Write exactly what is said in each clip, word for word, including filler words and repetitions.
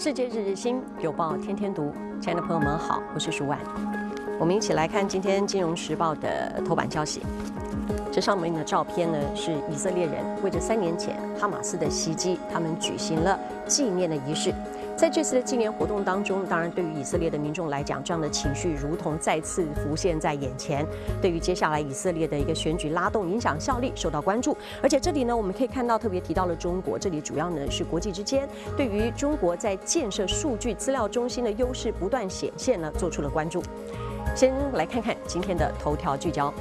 世界日日新，有报天天读。亲爱的朋友们好，我是舒婉。我们一起来看今天《金融时报》的头版消息。这上面的照片呢，是以色列人为着三年前哈马斯的袭击，他们举行了纪念的仪式。在这次的纪念活动当中，当然对于以色列的民众来讲，这样的情绪如同再次浮现在眼前。对于接下来以色列的一个选举拉动影响效力受到关注。而且这里呢，我们可以看到特别提到了中国，这里主要呢是国际之间对于中国在建设数据资料中心的优势不断显现呢，做出了关注。先来看看今天的头条聚焦。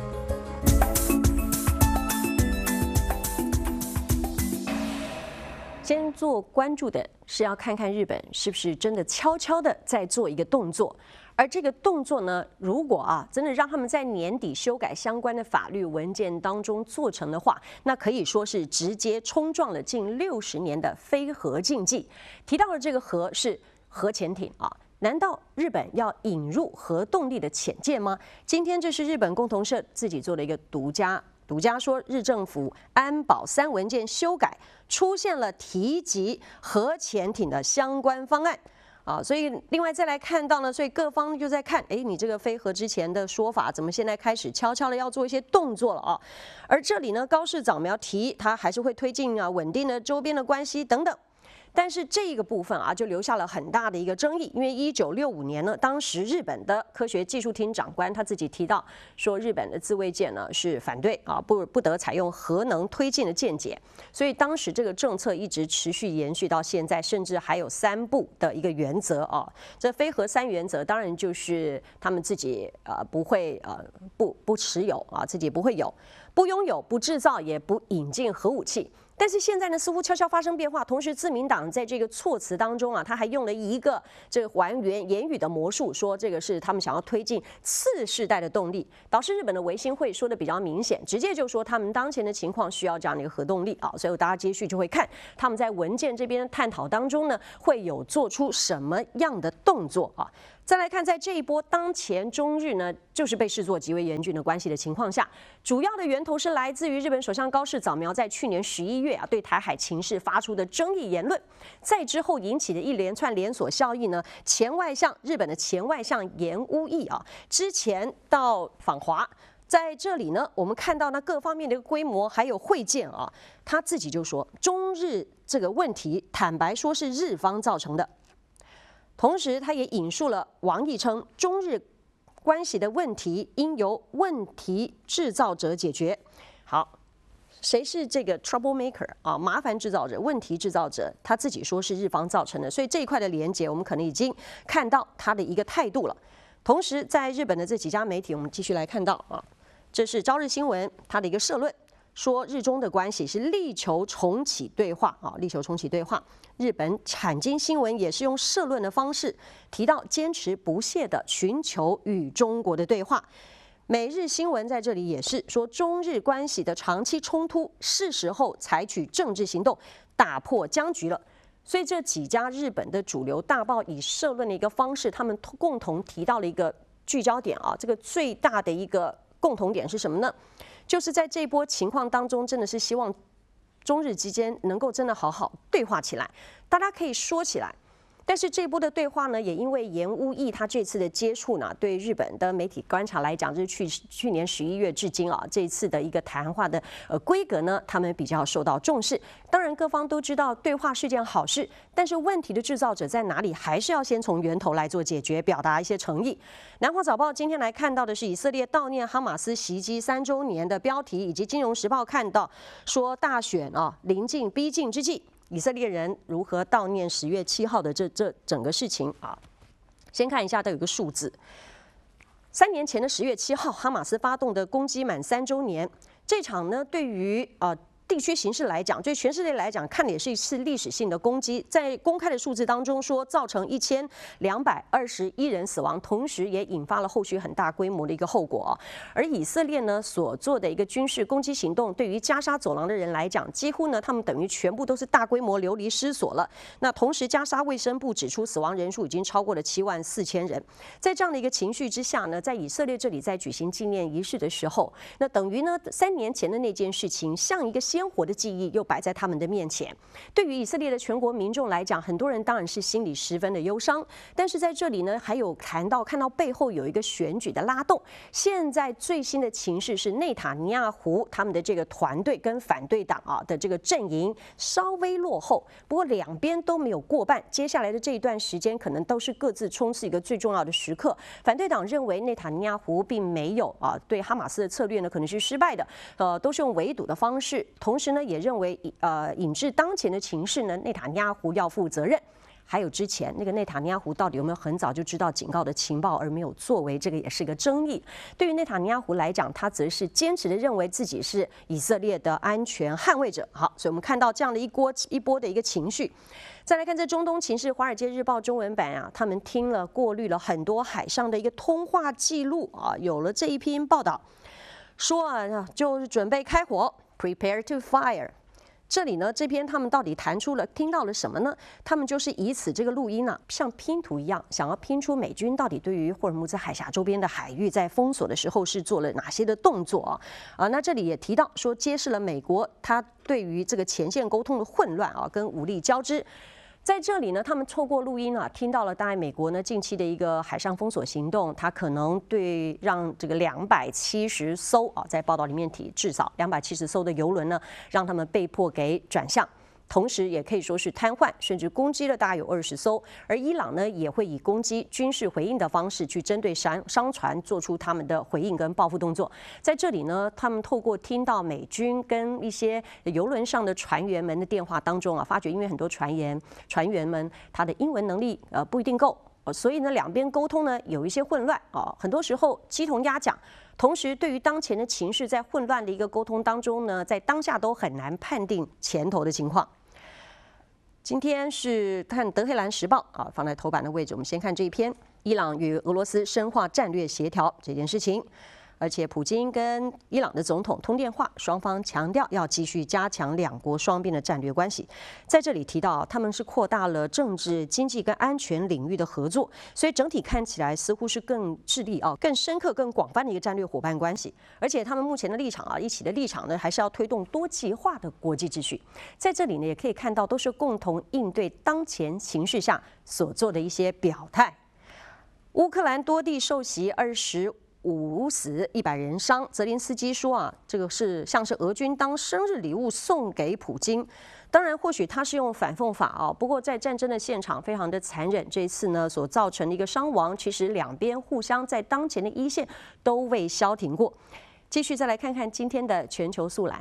先做关注的是要看看日本是不是真的悄悄的在做一个动作，而这个动作呢，如果啊真的让他们在年底修改相关的法律文件当中做成的话，那可以说是直接冲撞了近六十年的非核禁忌。提到的这个核是核潜艇啊。难道日本要引入核动力的潜舰吗？今天这是日本共同社自己做的一个独家。独家说，日政府安保三文件修改出现了提及核潜艇的相关方案啊，所以另外再来看到呢，所以各方就在看，哎，你这个非核之前的说法，怎么现在开始悄悄的要做一些动作了啊？而这里呢，高市早苗提他还是会推进啊稳定的周边的关系等等。但是这个部分啊，就留下了很大的一个争议，因为一九六五年呢，当时日本的科学技术厅长官他自己提到说，日本的自卫舰呢是反对啊，不不得采用核能推进的舰解，所以当时这个政策一直持续延续到现在，甚至还有三不的一个原则啊。这非核三原则当然就是他们自己呃不会呃不不持有啊，自己不会有，不拥有、不制造、也不引进核武器。但是现在呢，似乎悄悄发生变化。同时，自民党在这个措辞当中啊，他还用了一个这个还原言语的魔术，说这个是他们想要推进次世代的动力。导致日本的维新会说的比较明显，直接就说他们当前的情况需要这样的一个核动力啊。所以大家接续就会看他们在文件这边探讨当中呢，会有做出什么样的动作啊。再来看，在这一波当前中日呢，就是被视作极为严峻的关系的情况下，主要的源头是来自于日本首相高市早苗在去年十一月啊对台海情势发出的争议言论，在之后引起的一连串连锁效应呢，前外相日本的前外相岩屋义啊，之前到访华。在这里呢，我们看到呢各方面的一个规模还有会见啊，他自己就说，中日这个问题，坦白说是日方造成的。同时，他也引述了王毅称，中日关系的问题应由问题制造者解决。好，谁是这个 trouble maker 啊？麻烦制造者、问题制造者，他自己说是日方造成的，所以这一块的连结，我们可能已经看到他的一个态度了。同时，在日本的这几家媒体，我们继续来看到啊，这是朝日新闻它的一个社论。说日中的关系是力求重启对话啊，力求重启对话。日本产经新闻也是用社论的方式提到，坚持不懈的寻求与中国的对话。每日新闻在这里也是说，中日关系的长期冲突是时候采取政治行动，打破僵局了。所以这几家日本的主流大报以社论的一个方式，他们共同提到了一个聚焦点啊，这个最大的一个共同点是什么呢？就是在这波情况当中，真的是希望中日之间能够真的好好对话起来，大家可以说起来。但是这波的对话呢，也因为岩屋义他这次的接触呢，对日本的媒体观察来讲，就是去去年十一月至今啊，这次的一个谈话的呃规格呢，他们比较受到重视。当然，各方都知道对话是件好事，但是问题的制造者在哪里，还是要先从源头来做解决，表达一些诚意。南华早报今天来看到的是以色列悼念哈马斯袭击三周年的标题，以及金融时报看到说大选啊临近逼近之际，以色列人如何悼念十月七号的这这整个事情啊？先看一下，都有个数字。三年前的十月七号，哈马斯发动的攻击满三周年，这场呢，对于呃。地区形势来讲，对全世界来讲，看的也是一次历史性的攻击。在公开的数字当中说，造成一千两百二十一人死亡，同时也引发了后续很大规模的一个后果。而以色列呢所做的一个军事攻击行动，对于加沙走廊的人来讲，几乎呢他们等于全部都是大规模流离失所了。那同时，加沙卫生部指出，死亡人数已经超过了七万四千人。在这样的一个情绪之下呢，在以色列这里在举行纪念仪式的时候，那等于呢三年前的那件事情，像一个先鲜活的记忆又摆在他们的面前。对于以色列的全国民众来讲，很多人当然是心里十分的忧伤。但是在这里呢，还有谈到看到背后有一个选举的拉动。现在最新的情势是内塔尼亚胡他们的这个团队跟反对党啊的这个阵营稍微落后，不过两边都没有过半。接下来的这一段时间，可能都是各自冲刺一个最重要的时刻。反对党认为内塔尼亚胡并没有啊对哈马斯的策略呢可能是失败的，呃，都是用围堵的方式。同时呢，也认为呃引致当前的情势呢，内塔尼亚胡要负责任。还有之前那个内塔尼亚胡到底有没有很早就知道警告的情报而没有作为，这个也是个争议。对于内塔尼亚胡来讲，他则是坚持的认为自己是以色列的安全捍卫者。好，所以我们看到这样的一波一波的一个情绪。再来看这中东情势，《华尔街日报》中文版啊，他们听了过滤了很多海上的一个通话记录啊，有了这一篇报道，说啊就是准备开火 ，prepare to fire。这里呢，这篇他们到底谈出了听到了什么呢？他们就是以此这个录音呢、啊，像拼图一样，想要拼出美军到底对于霍尔木兹海峡周边的海域在封锁的时候是做了哪些的动作啊？啊，那这里也提到说，揭示了美国它对于这个前线沟通的混乱啊，跟武力交织。在这里呢，他们透过录音啊，听到了大概美国呢近期的一个海上封锁行动，它可能对让这个两百七十艘啊，在报道里面提至少两百七十艘的油轮呢，让他们被迫给转向。同时也可以说是瘫痪，甚至攻击了大概有二十艘。而伊朗呢，也会以攻击军事回应的方式去针对商商船做出他们的回应跟报复动作。在这里呢，他们透过听到美军跟一些邮轮上的船员们的电话当中啊，发觉因为很多船员船员们他的英文能力呃不一定够，所以呢两边沟通呢有一些混乱啊，很多时候鸡同鸭讲。同时，对于当前的情势，在混乱的一个沟通当中呢，在当下都很难判定前头的情况。今天是看德黑兰时报啊，放在头版的位置。我们先看这一篇：伊朗与俄罗斯深化战略协调这件事情。而且，普京跟伊朗的总统通电话，双方强调要继续加强两国双边的战略关系。在这里提到，他们是扩大了政治、经济跟安全领域的合作，所以整体看起来似乎是更致力啊、更深刻、更广泛的一个战略伙伴关系。而且，他们目前的立场啊，一起的立场呢，还是要推动多极化的国际秩序。在这里呢，也可以看到，都是共同应对当前形势下所做的一些表态。乌克兰多地受袭，二十。五死一百人伤，泽连斯基说啊，这个是像是俄军当生日礼物送给普京。当然，或许他是用反讽法啊，不过在战争的现场非常的残忍。这一次呢，所造成的一个伤亡，其实两边互相在当前的一线都未消停过。继续再来看看今天的全球速览。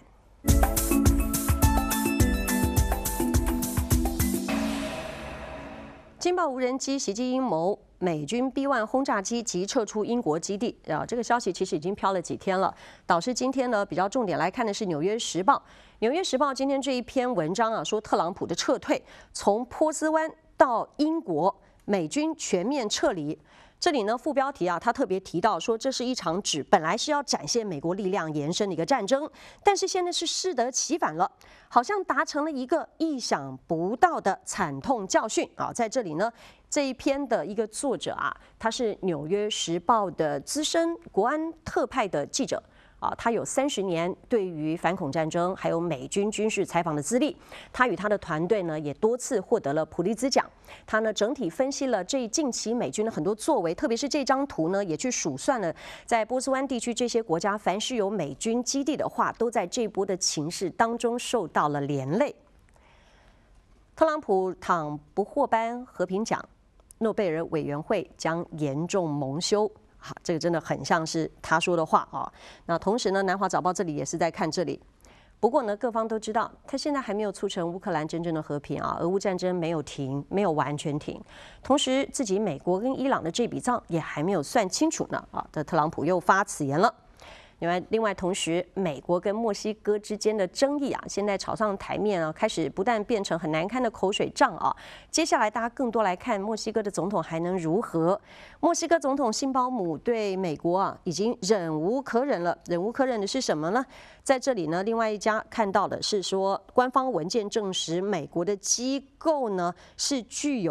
惊爆无人机袭击阴谋，美军 B 一 轰炸机即撤出英国基地啊！这个消息其实已经飘了几天了。导致今天呢，比较重点来看的是《纽约时报》。《纽约时报》今天这一篇文章啊，说特朗普的撤退从波斯湾到英国，美军全面撤离。这里呢，副标题啊，他特别提到说，这是一场指本来是要展现美国力量延伸的一个战争，但是现在是适得其反了，好像达成了一个意想不到的惨痛教训啊！在这里呢，这一篇的一个作者啊，他是《纽约时报》的资深国安特派的记者。啊，他有三十年对于反恐战争还有美军军事采访的资历，他与他的团队呢也多次获得了普利兹奖。他呢整体分析了这近期美军的很多作为，特别是这张图呢也去数算了在波斯湾地区这些国家，凡是有美军基地的话，都在这波的情势当中受到了连累。特朗普倘不获颁和平奖，诺贝尔委员会将严重蒙羞。好，这个真的很像是他说的话啊。那同时呢，南华早报这里也是在看这里。不过呢，各方都知道，他现在还没有促成乌克兰真正的和平啊，俄乌战争没有停，没有完全停。同时，自己美国跟伊朗的这笔账也还没有算清楚呢啊。这特朗普又发此言了。另外，另外，同时，美国跟墨西哥之间的争议啊，现在炒上台面啊，开始不但变成很难堪的口水仗啊。接下来，大家更多来看墨西哥的总统还能如何？墨西哥总统辛保姆对美国啊，已经忍无可忍了。忍无可忍的是什么呢？在这里呢，另外一家看到的是说，官方文件证实，美国的机构呢是具有干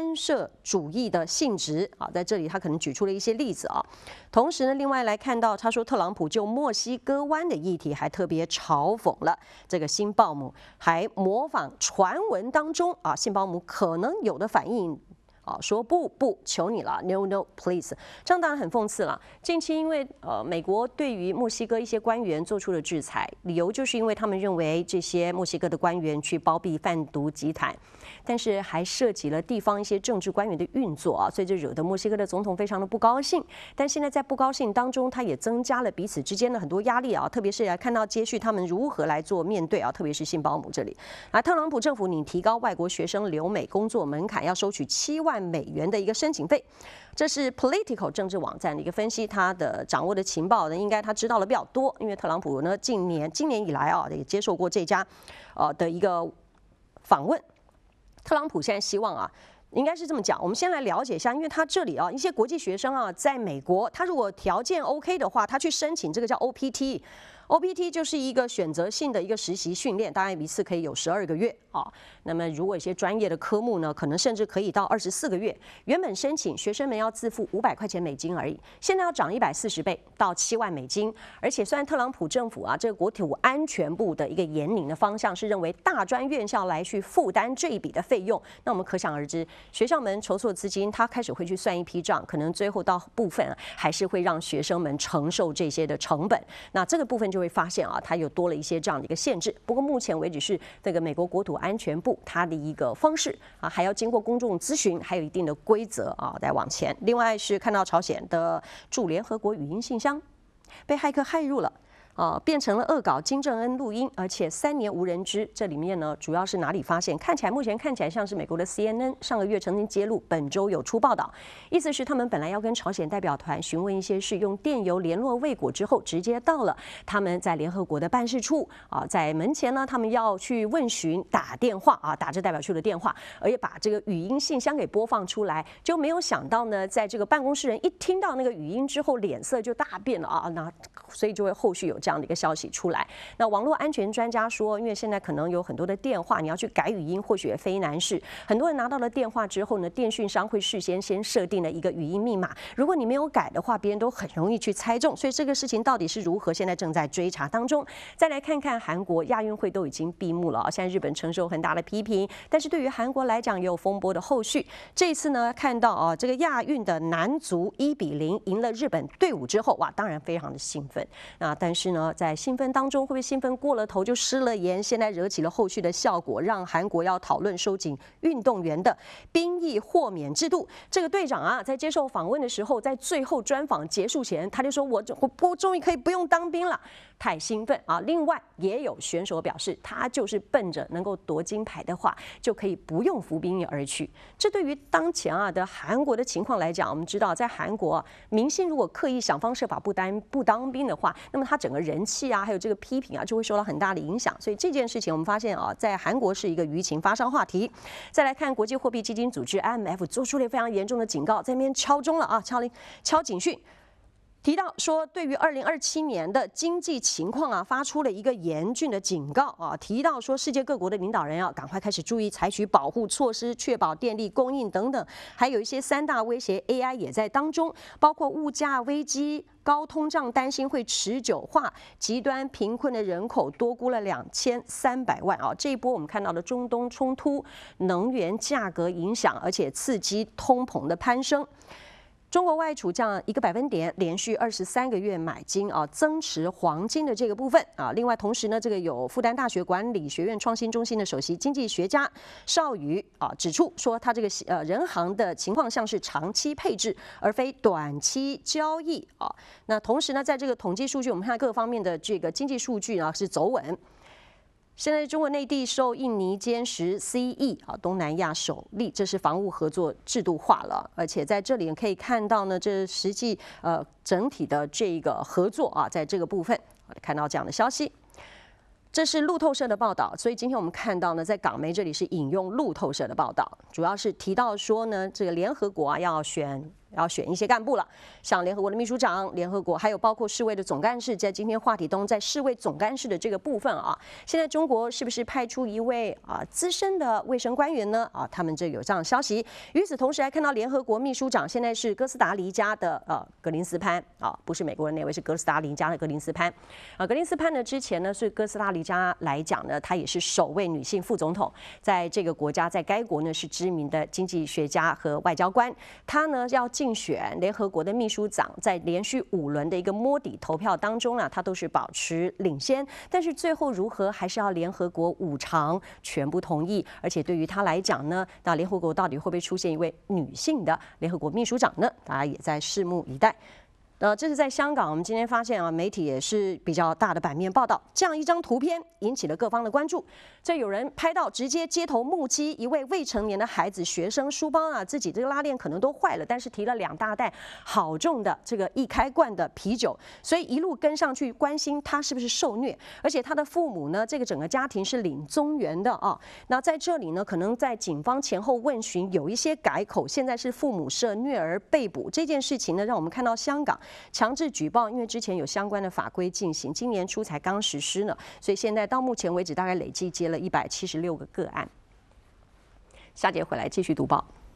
分社主义的性质啊，在这里他可能举出了一些例子啊。同时呢，另外来看到他说特朗普就墨西哥湾的议题还特别嘲讽了这个辛鲍姆，还模仿传闻当中啊辛鲍姆可能有的反应。啊，说不不，求你了 ，no no please， 这样当然很讽刺了。近期因为呃美国对于墨西哥一些官员做出了制裁，理由就是因为他们认为这些墨西哥的官员去包庇贩毒集团，但是还涉及了地方一些政治官员的运作啊，所以这惹得墨西哥的总统非常的不高兴。但现在在不高兴当中，他也增加了彼此之间的很多压力啊，特别是来看到接续他们如何来做面对啊，特别是辛鲍姆这里啊，特朗普政府拟提高外国学生留美工作门槛，要收取七万美元的一个申请费，这是 Political 政治网站的一个分析，他的掌握的情报呢，应该他知道的比较多，因为特朗普呢近年今年以来啊，也接受过这家呃的一个访问。特朗普现在希望啊。应该是这么讲，我们先来了解一下，因为他这里啊，一些国际学生啊，在美国，他如果条件 OK 的话，他去申请这个叫 O P T。O P T 就是一个选择性的一个实习训练，当然一次可以有十二个月啊。那么如果一些专业的科目呢，可能甚至可以到二十四个月。原本申请学生们要自付五百块钱美金而已，现在要涨一百四十倍到七万美金。而且虽然特朗普政府啊，这个国土安全部的一个严领的方向是认为大专院校来去负担这一笔的费用，那我们可想而知，学校们筹措资金，他开始会去算一批账，可能最后到部分啊，还是会让学生们承受这些的成本。那这个部分就会发现啊，它又多了一些这样的一个限制。不过目前为止是这个美国国土安全部它的一个方式啊，还要经过公众咨询，还有一定的规则啊，再往前。另外是看到朝鲜的驻联合国语音信箱被骇客骇入了。啊，变成了恶搞金正恩录音，而且三年无人知。这里面呢，主要是哪里发现？看起来目前看起来像是美国的 C N N 上个月曾经揭露，本周有出报道，意思是他们本来要跟朝鲜代表团询问一些事，用电邮联络未果之后，直接到了他们在联合国的办事处啊，在门前呢，他们要去问询，打电话啊，打这代表处的电话，而且把这个语音信箱给播放出来，就没有想到呢，在这个办公室人一听到那个语音之后，脸色就大变了啊，那所以就会后续有这样的一个消息出来。那网络安全专家说，因为现在可能有很多的电话，你要去改语音，或许也非难事。很多人拿到了电话之后呢，电讯商会事先先设定了一个语音密码，如果你没有改的话，别人都很容易去猜中。所以这个事情到底是如何，现在正在追查当中。再来看看韩国亚运会都已经闭幕了，现在日本承受很大的批评，但是对于韩国来讲也有风波的后续。这一次呢，看到啊，这个亚运的男足一比零赢了日本队伍之后，哇，当然非常的兴奋。那但是呢，在兴奋当中会不会兴奋过了头就失了言？现在惹起了后续的效果，让韩国要讨论收紧运动员的兵役豁免制度。这个队长啊，在接受访问的时候，在最后专访结束前，他就说：“我我我终于可以不用当兵了。”太兴奋啊！另外也有选手表示，他就是奔着能够夺金牌的话，就可以不用服兵役而去。这对于当前啊的韩国的情况来讲，我们知道，在韩国、啊、明星如果刻意想方设法不当不当兵的话，那么他整个人气啊，还有这个批评啊，就会受到很大的影响。所以这件事情，我们发现啊，在韩国是一个舆情发烧话题。再来看国际货币基金组织 I M F 做出了非常严重的警告，在那边敲钟了啊，敲敲警讯。提到说，对于二零二七年的经济情况啊，发出了一个严峻的警告啊。提到说，世界各国的领导人要赶快开始注意采取保护措施，确保电力供应等等。还有一些三大威胁 A I 也在当中，包括物价危机、高通胀担心会持久化、极端贫困的人口多估了两千三百万啊。这一波我们看到的中东冲突、能源价格影响，而且刺激通膨的攀升。中国外储降一个百分点，连续二十三个月买金啊，增持黄金的这个部分啊。另外，同时呢，这个有复旦大学管理学院创新中心的首席经济学家邵宇啊指出说，他这个呃人行的情况像是长期配置，而非短期交易啊。那同时呢，在这个统计数据，我们看各方面的这个经济数据呢是走稳。现在中国内地受印尼监视 C E 啊，东南亚首例，这是防务合作制度化了，而且在这里可以看到呢，这实际呃整体的这个合作啊，在这个部分看到这样的消息。这是路透社的报道，所以今天我们看到呢，在港媒这里是引用路透社的报道，主要是提到说呢，这个联合国啊要选要选一些干部了，像联合国的秘书长、联合国还有包括世卫的总干事，在今天话题中，在世卫总干事的这个部分啊，现在中国是不是派出一位啊资深的卫生官员呢？啊，他们这有这样的消息。与此同时，还看到联合国秘书长现在是哥斯达黎加的呃格林斯潘啊，不是美国人那位，是哥斯达黎加的格林斯潘啊。格林斯潘呢，之前呢是哥斯达黎加来讲呢，她也是首位女性副总统，在这个国家，在该国呢是知名的经济学家和外交官。她呢要竞选联合国的秘书长，在连续五轮的一个摸底投票当中呢，她都是保持领先，但是最后如何还是要联合国五常全部同意。而且对于她来讲呢，那联合国到底会不会出现一位女性的联合国秘书长呢？大家也在拭目以待。呃，这是在香港，我们今天发现啊，媒体也是比较大的版面报道，这样一张图片引起了各方的关注。这有人拍到直接街头目击一位未成年的孩子学生书包啊，自己这个拉链可能都坏了，但是提了两大袋好重的这个易开罐的啤酒，所以一路跟上去关心他是不是受虐，而且他的父母呢，这个整个家庭是领宗援的啊。那在这里呢，可能在警方前后问询有一些改口，现在是父母涉虐儿被捕这件事情呢，让我们看到香港强制举报，因为之前有相关的法规进行，今年初才刚实施呢，所以现在到目前为止大概累计接了一百七十六个个案。下节回来继续读报。